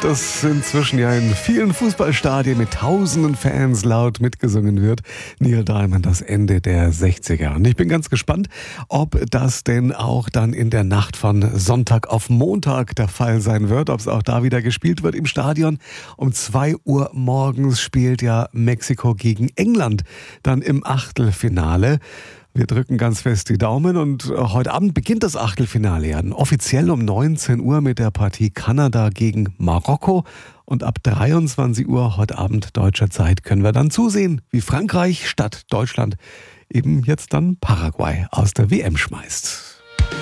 das inzwischen ja in vielen Fußballstadien mit tausenden Fans laut mitgesungen wird. Neil Diamond, das Ende der 60er. Und ich bin ganz gespannt, ob das denn auch dann in der Nacht von Sonntag auf Montag der Fall sein wird, ob es auch da wieder gespielt wird im Stadion. Um 2 Uhr morgens spielt ja Mexiko gegen England dann im Achtelfinale. Wir drücken ganz fest die Daumen und heute Abend beginnt das Achtelfinale ja offiziell um 19 Uhr mit der Partie Kanada gegen Marokko und ab 23 Uhr heute Abend deutscher Zeit können wir dann zusehen, wie Frankreich statt Deutschland eben jetzt dann Paraguay aus der WM schmeißt.